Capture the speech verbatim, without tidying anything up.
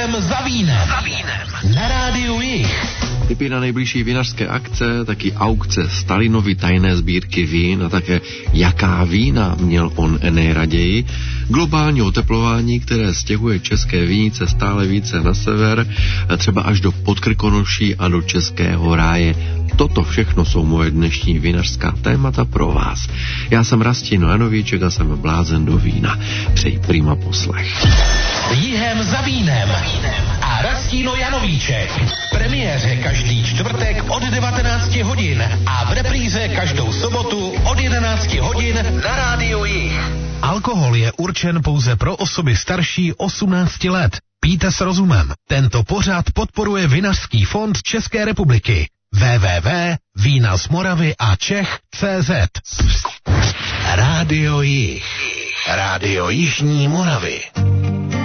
Jihem za vínem. Za vínem. Na rádiu Jih. Tipy na nejbližší vinařské akce, taky aukce Stalinovy tajné sbírky vín a také jaká vína měl on nejraději, globální oteplování, které stěhuje české vinice stále více na sever, třeba až do Podkrkonoší a do Českého ráje. Toto všechno jsou moje dnešní vinařská témata pro vás. Já jsem Rastino Janovíček a jsem blázen do vína. Přeji prima poslech. Jihem za vínem a Rastino Janovíček. V premiéře každý čtvrtek od devatenácti hodin a v repríze každou sobotu od jedenácti hodin na rádiu Jih. Alkohol je určen pouze pro osoby starší osmnácti let. Pijte s rozumem. Tento pořad podporuje Vinařský fond České republiky. w w w tečka vína z Moravy a Čech tečka cé zet. Rádio Jih. Rádio Jižní Moravy.